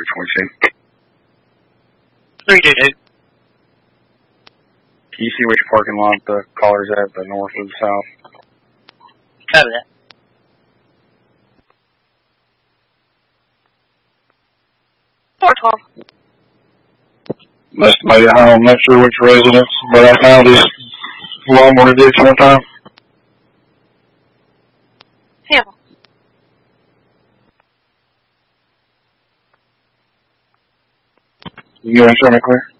which one you see? 322. Can you see which parking lot the caller's at, the north or the south? Copy that. Estimated home, I'm not sure which residence, but I found his lawnmower ditch one time. Yeah. You want to show me clear?